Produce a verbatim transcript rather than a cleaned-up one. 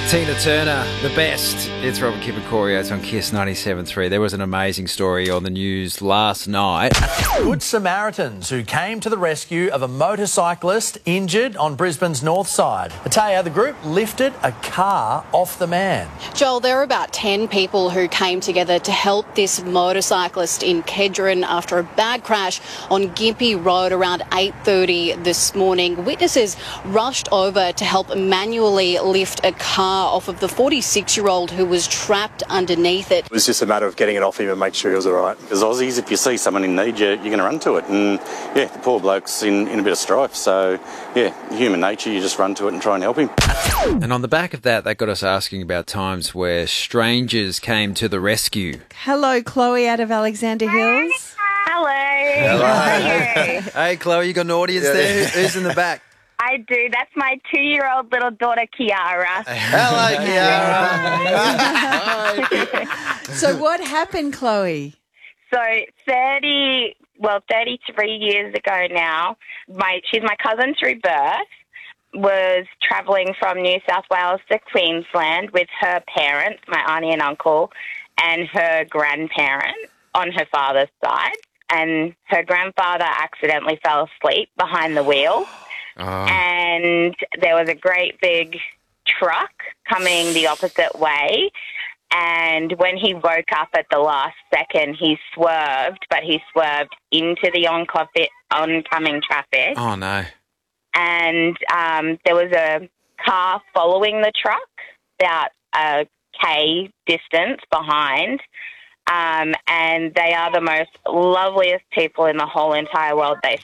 Tina Turner, the best. It's Robert Kip and Corey Oates on Kiss ninety-seven point three. There was an amazing story on the news last night. Good Samaritans who came to the rescue of a motorcyclist injured on Brisbane's north side. Ataya, the group lifted a car off the man. Joel, there were about ten people who came together to help this motorcyclist in Kedron after a bad crash on Gympie Road around eight thirty this morning. Witnesses rushed over to help manually lift a car off of the forty-six-year-old who was trapped underneath it. It was just a matter of getting it off him and make sure he was all right. As Aussies, if you see someone in need, you're, you're going to run to it. And, yeah, the poor bloke's in, in a bit of strife. So, yeah, human nature, you just run to it and try and help him. And on the back of that, that got us asking about times where strangers came to the rescue. Hello, Chloe out of Alexander Hills. Hello. Hello. How are you? Hey, Chloe, you got an audience Yeah. there? Who's in the back? I do. That's my two-year-old little daughter, Kiara. Hello, Kiara. So what happened, Chloe? So thirty, well, thirty-three years ago now, my she's my cousin through birth, was travelling from New South Wales to Queensland with her parents, my auntie and uncle, and her grandparent on her father's side. And her grandfather accidentally fell asleep behind the wheel. Oh. And there was a great big truck coming the opposite way. And when he woke up at the last second, he swerved, but he swerved into the onco- oncoming traffic. Oh, no. And um, there was a car following the truck about a K distance behind. Um, and they are the most loveliest people in the whole entire world. They